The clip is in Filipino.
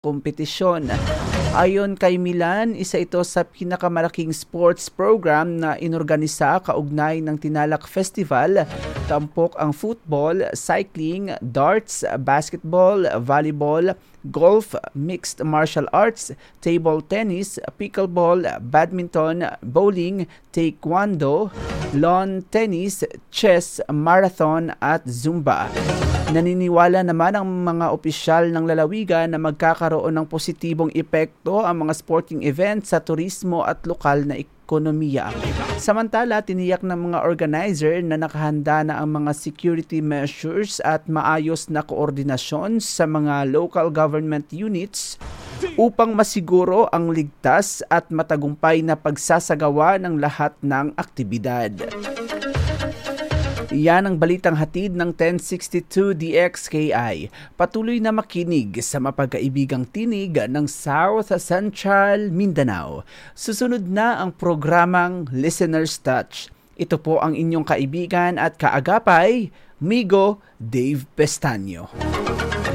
kompetisyon. Ayon kay Milan, isa ito sa pinakamalaking sports program na inorganisa kaugnay ng Tinalak Festival. Tampok ang football, cycling, darts, basketball, volleyball, golf, mixed martial arts, table tennis, pickleball, badminton, bowling, taekwondo, lawn tennis, chess, marathon at zumba. Naniniwala naman ang mga opisyal ng lalawigan na magkakaroon ng positibong epekto ang mga sporting events sa turismo at lokal na ekonomiya. Samantala, tiniyak ng mga organizer na nakahanda na ang mga security measures at maayos na koordinasyon sa mga local government units upang masiguro ang ligtas at matagumpay na pagsasagawa ng lahat ng aktibidad. Yan ang balitang hatid ng 1062 DXKI. Patuloy na makinig sa mapagkaibigang tinig ng South Central Mindanao. Susunod na ang programang Listener's Touch. Ito po ang inyong kaibigan at kaagapay, Migo Dave Pestaño.